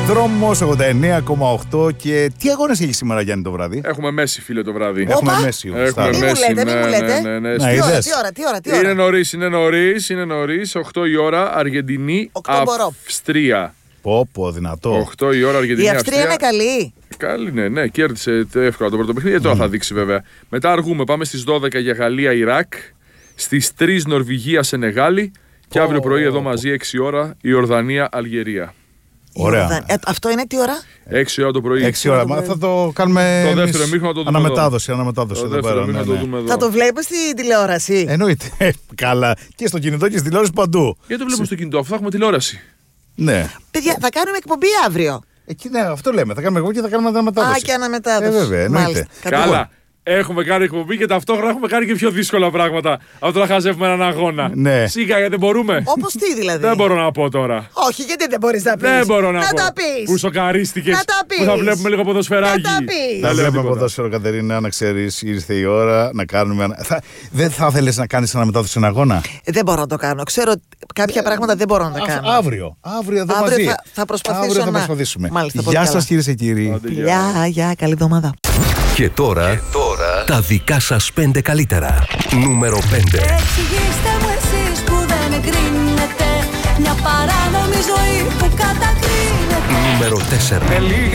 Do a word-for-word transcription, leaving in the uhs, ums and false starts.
Δρόμος ογδόντα εννέα κόμμα οκτώ. Και τι αγώνες έχει σήμερα, Γιάννη, το βράδυ? Έχουμε Μέση, φίλε, το βράδυ. Έχουμε Μέση. Έχουμε Μη μου Μέση, λέτε, μη ναι, μου λέτε. ναι, ναι, ναι. Να, Τι ώρα, είδες. τι ώρα, τι ώρα, τι ώρα. Είναι νωρίς, είναι νωρίς, είναι νωρίς. οκτώ η ώρα, Αργεντινή, Οκτώ μπορώ. Αυστρία. Πω, πω, δυνατό. οκτώ η ώρα, Αργεντινή, Η Αυστρία είναι καλή. Καλή, ναι, ναι, κέρδισε εύκολα το πρώτο παιχνίδι. Τώρα θα δείξει βέβαια. Μετά αργούμε, πάμε στις δώδεκα για Γαλλία, Ιράκ. Στις τρεις Νορβηγία, Σενεγάλη. Και αύριο πρωί εδώ μαζί, έξι ώρα, η Ορδανία, Αλγερία. Ωραία. Ιορδαν- Ε, αυτό είναι τι ώρα? έξι ώρα το πρωί. Έξι ώρα. Μα θα το κάνουμε. Το εμείς. δεύτερο ημίχρονο το δούμε Αναμετάδοση, αναμετάδοση. Το εδώ δεύτερο πέρα, μήνα ναι, το ναι. δούμε εδώ. Θα το βλέπω στην τηλεόραση. Εννοείται. Καλά. Και στο κινητό και στην τηλεόραση παντού. Γιατί το βλέπουμε στο κινητό, αφού θα έχουμε τηλεόραση. Ναι. Παιδιά, θα κάνουμε εκπομπή αύριο. Εκεί, ναι, αυτό λέμε. Θα κάνουμε εγώ και θα κάνουμε αναμετάδοση. Α, και αναμετάδοση. Ε, βέβαια, εννοείται. Μάλιστα. Κατάλαβα. Καλά. Έχουμε κάνει εκπομπή και ταυτόχρονα έχουμε κάνει και πιο δύσκολα πράγματα από το να χαζεύουμε έναν αγώνα. Ναι. Σίγα, γιατί δεν μπορούμε. Όπως τι δηλαδή? Δεν μπορώ να πω τώρα. Όχι, γιατί δεν μπορείς να πεις. Δεν μπορώ να, να πω. τα πεις. Που σοκαρίστηκες. Να τα πεις. Που θα βλέπουμε λίγο ποδοσφαιράκι. Να τα πεις. Θα Δεν λέω βλέπουμε τίποτα. ποδόσφαιρο, Κατερίνα, να ξέρεις, ήρθε η ώρα να κάνουμε. ανα- Θα... Δεν θα ήθελες να κάνεις αναμετάδοση σε ένα αγώνα? Ε, δεν μπορώ να το κάνω. Ξέρω ότι κάποια πράγματα δεν μπορώ να τα Α, κάνω. Αύριο. Αύριο εδώ Αύριο μαζί. θα- θα προσπαθήσω Αύριο θα να- προσπαθήσουμε. Μάλιστα, πολύ Γεια καλά. σας, κυρίες και κύριοι. Άντε, γεια. Γεια, γεια, καλή εβδομάδα. Και τώρα, και τώρα τα δικά σας πέντε καλύτερα. Νούμερο πέντε. Εξηγήστε μου εσείς που δεν εγκρίνετε μια παράνομη ζωή που κατακρίνεται. Νούμερο τέσσερα. Με λίγες